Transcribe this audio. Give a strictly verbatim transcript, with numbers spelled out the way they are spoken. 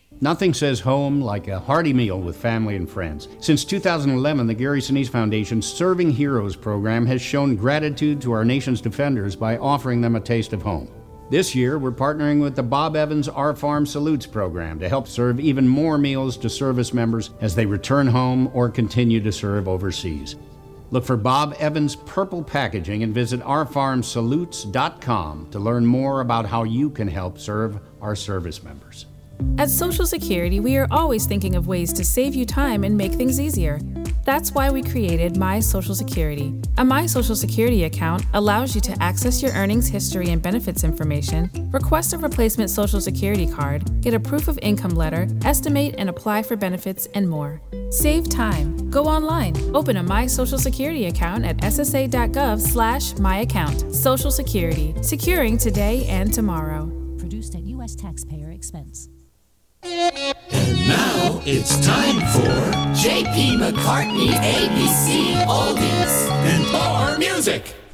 Nothing says home like a hearty meal with family and friends. Since two thousand eleven, the Gary Sinise Foundation's Serving Heroes program has shown gratitude to our nation's defenders by offering them a taste of home. This year, we're partnering with the Bob Evans Our Farm Salutes program to help serve even more meals to service members as they return home or continue to serve overseas. Look for Bob Evans Purple Packaging and visit our farm salutes dot com to learn more about how you can help serve our service members. At Social Security, we are always thinking of ways to save you time and make things easier. That's why we created My Social Security. A My Social Security account allows you to access your earnings history and benefits information, request a replacement Social Security card, get a proof of income letter, estimate and apply for benefits, and more. Save time. Go online. Open a My Social Security account at s s a dot gov slash my account. Social Security. Securing today and tomorrow. Produced at U S taxpayer expense. And now it's time for J P McCartney A B C Oldies and more music.